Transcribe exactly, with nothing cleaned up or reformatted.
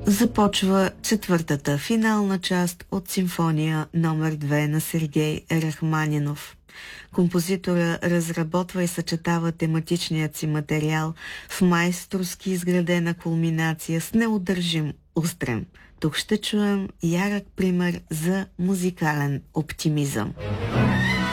Започва четвъртата финална част от симфония номер две на Сергей Рахманинов. Композитора разработва и съчетава тематичният си материал в майсторски изградена кулминация с неудържим устрем. Тук ще чуем ярък пример за музикален оптимизъм.